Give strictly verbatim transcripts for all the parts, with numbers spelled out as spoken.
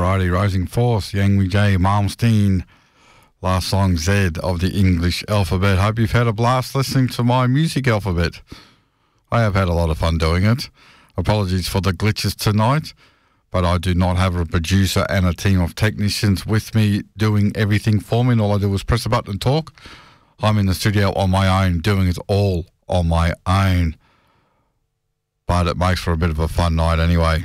Alrighty, Rising Force, Yang J. Malmsteen. Last song, Z of the English alphabet. Hope you've had a blast listening to my music alphabet. I have had a lot of fun doing it. Apologies for the glitches tonight, but I do not have a producer and a team of technicians with me doing everything for me, and all I do is press a button and talk. I'm in the studio on my own, doing it all on my own. But it makes for a bit of a fun night anyway.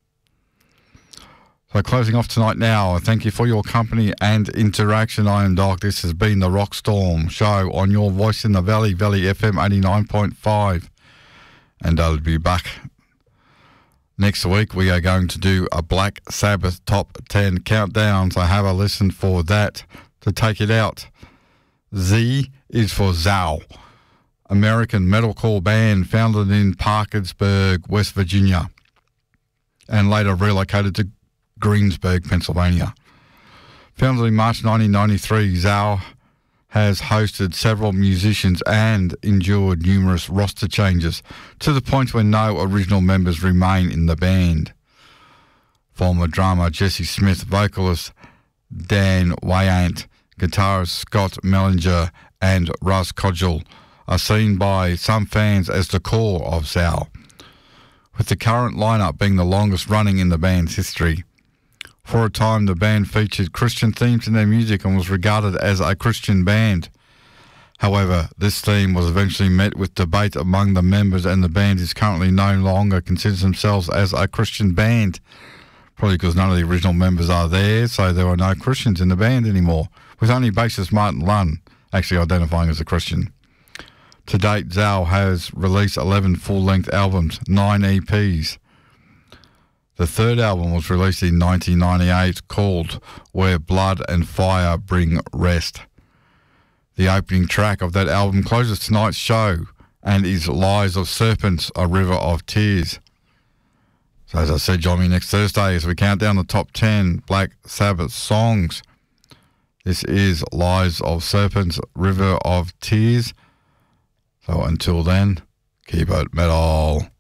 So closing off tonight now, thank you for your company and interaction. I am Doc. This has been the Rockstorm Show on your voice in the Valley, Valley F M eighty-nine point five. And I'll be back next week. We are going to do a Black Sabbath Top ten countdown, so have a listen for that to take it out. Z is for Zao, American metalcore band founded in Parkersburg, West Virginia, and later relocated to Greensburg, Pennsylvania. Founded in March nineteen ninety-three, Zao has hosted several musicians and endured numerous roster changes to the point where no original members remain in the band. Former drummer Jesse Smith, vocalist Dan Wayant, guitarist Scott Mellinger and Russ Codgel are seen by some fans as the core of Zao, with the current lineup being the longest running in the band's history. For a time, the band featured Christian themes in their music and was regarded as a Christian band. However, this theme was eventually met with debate among the members, and the band is currently no longer considers themselves as a Christian band, probably because none of the original members are there, so there are no Christians in the band anymore, with only bassist Martin Lunn actually identifying as a Christian. To date, Zao has released eleven full-length albums, nine E Ps. The third album was released in nineteen ninety-eight, called Where Blood and Fire Bring Rest. The opening track of that album closes tonight's show and is Lies of Serpents, A River of Tears. So as I said, join me next Thursday as we count down the top ten Black Sabbath songs. This is Lies of Serpents, River of Tears. So until then, keep it metal.